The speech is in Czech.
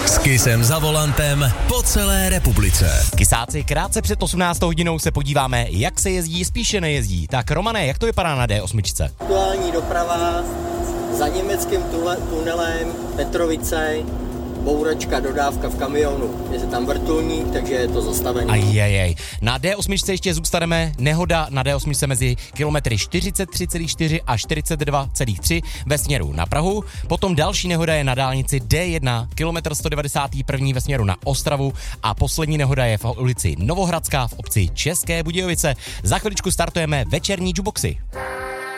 S Kissem za volantem po celé republice. Kysáci, krátce před 18 hodinou se podíváme, jak se jezdí, spíše nejezdí. Tak Romane, jak to vypadá na D8? Aktuální doprava za německým tunelem Petrovice, bouračka, dodávka v kamionu. Je tam vrtulník, takže je to zastavené. Ajajaj. Na D8 ještě zůstaneme. Nehoda na D8 mezi kilometry 43,4 a 42,3 ve směru na Prahu. Potom další nehoda je na dálnici D1, kilometr 191 ve směru na Ostravu a poslední nehoda je v ulici Novohradská v obci České Budějovice. Za chviličku startujeme večerní juboxy.